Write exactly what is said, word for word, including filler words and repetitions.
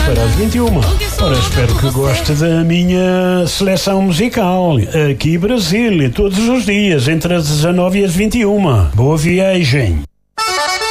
para as vinte e uma. Ora, espero que goste da minha seleção musical. Aqui Brasil, todos os dias, entre as dezanove e as vinte e uma. Boa viagem.